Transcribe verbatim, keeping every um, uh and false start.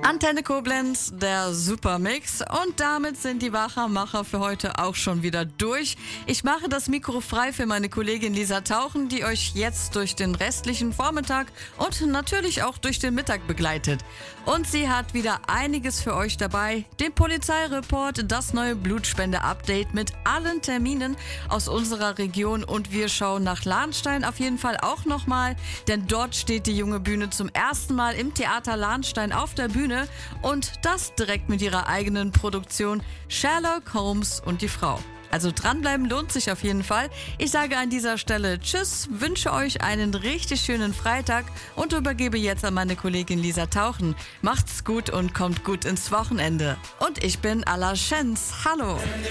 Antenne Koblenz, der Supermix. Und damit sind die Wachermacher für heute auch schon wieder durch. Ich mache das Mikro frei für meine Kollegin Lisa Tauchen, die euch jetzt durch den restlichen Vormittag und natürlich auch durch den Mittag begleitet. Und sie hat wieder einiges für euch dabei. Den Polizeireport, das neue Blutspende-Update mit allen Terminen aus unserer Region. Und wir schauen nach Lahnstein auf jeden Fall auch nochmal, denn dort steht die junge Bühne zum ersten Mal im Theater Lahnstein auf der Bühne. Und das direkt mit ihrer eigenen Produktion Sherlock Holmes und die Frau. Also dranbleiben lohnt sich auf jeden Fall. Ich sage an dieser Stelle Tschüss, wünsche euch einen richtig schönen Freitag und übergebe jetzt an meine Kollegin Lisa Tauchen. Macht's gut und kommt gut ins Wochenende. Und ich bin Alla Schenz. Hallo.